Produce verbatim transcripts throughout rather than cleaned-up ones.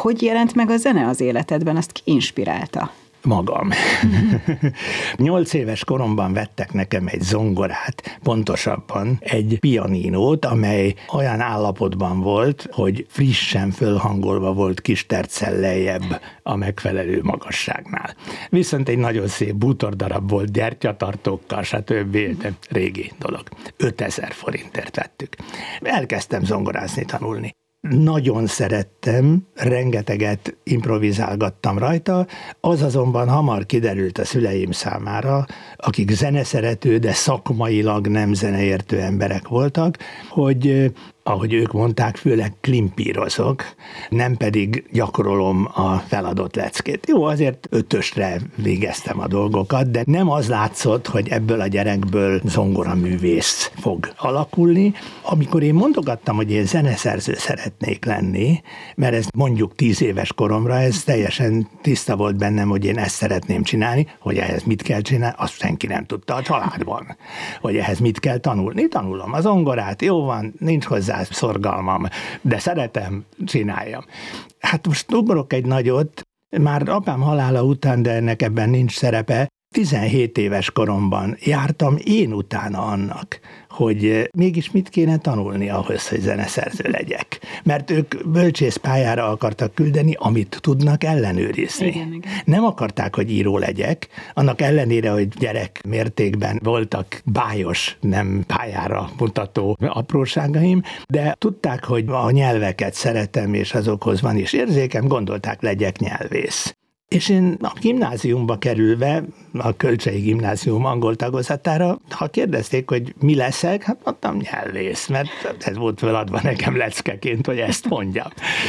Hogy jelent meg a zene az életedben? Azt ki inspirálta? Magam. Nyolc éves koromban vettek nekem egy zongorát, pontosabban egy pianinót, amely olyan állapotban volt, hogy frissen fölhangolva volt kis terccel lejjebb a megfelelő magasságnál. Viszont egy nagyon szép bútordarab volt, gyertyatartókkal, stb. De régi dolog. ötezer forintért vettük. Elkezdtem zongorázni, tanulni. Nagyon szerettem, rengeteget improvizálgattam rajta, az azonban hamar kiderült a szüleim számára, akik zeneszerető, de szakmailag nem zeneértő emberek voltak, hogy ahogy ők mondták, főleg klimpírozok, nem pedig gyakorolom a feladott leckét. Jó, azért ötösre végeztem a dolgokat, de nem az látszott, hogy ebből a gyerekből zongoraművész fog alakulni. Amikor én mondogattam, hogy én zeneszerző szeretnék lenni, mert ez mondjuk tíz éves koromra, ez teljesen tiszta volt bennem, hogy én ezt szeretném csinálni, hogy ehhez mit kell csinálni, azt senki nem tudta a családban, hogy ehhez mit kell tanulni. Tanulom a zongorát, jó van, nincs hozzá szorgalmam, de szeretem, csináljam. Hát most ugrok egy nagyot, már apám halála után, de ennek ebben nincs szerepe, tizenhét éves koromban jártam én utána annak, hogy mégis mit kéne tanulni ahhoz, hogy zeneszerző legyek. Mert ők bölcsészpályára akartak küldeni, amit tudnak ellenőrizni. Igen, igen. Nem akarták, hogy író legyek, annak ellenére, hogy gyerek mértékben voltak bájos, nem pályára mutató apróságaim, de tudták, hogy a nyelveket szeretem, és azokhoz van is érzékem, gondolták, legyek nyelvész. És én a gimnáziumba kerülve, a Kölcsei Gimnázium angol tagozatára, ha kérdezték, hogy mi leszek, hát mondtam nyelvész, mert ez volt feladva nekem leckeként, hogy ezt mondjam.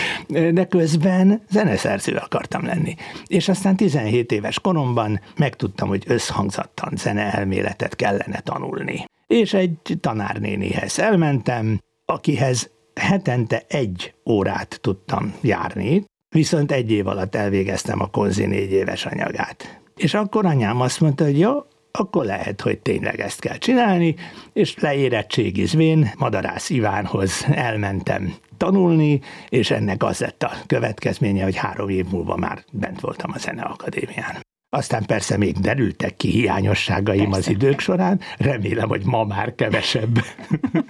De közben zeneszerző akartam lenni. És aztán tizenhét éves koromban megtudtam, hogy összhangzattan zeneelméletet kellene tanulni. És egy tanárnénihez elmentem, akihez hetente egy órát tudtam járni, viszont egy év alatt elvégeztem a konzi négy éves anyagát. És akkor anyám azt mondta, hogy jó, akkor lehet, hogy tényleg ezt kell csinálni, és leérettségizvén Madarász Ivánhoz elmentem tanulni, és ennek az lett a következménye, hogy három év múlva már bent voltam a Zeneakadémián. Aztán persze még derültek ki hiányosságaim persze. Az idők során, remélem, hogy ma már kevesebb.